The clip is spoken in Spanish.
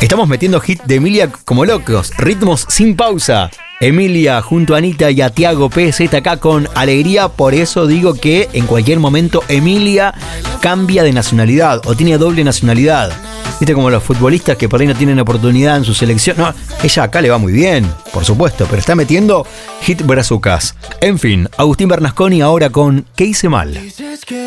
Estamos metiendo hit de Emilia como locos, ritmos sin pausa. Emilia junto a Anita y a Tiago PZK con Alegría. Por eso digo que en cualquier momento Emilia cambia de nacionalidad o tiene doble nacionalidad. Viste como los futbolistas que por ahí no tienen oportunidad en su selección. No, ella acá le va muy bien, por supuesto, pero está metiendo hit brazucas. En fin, Agustín Bernasconi ahora con ¿Qué hice mal?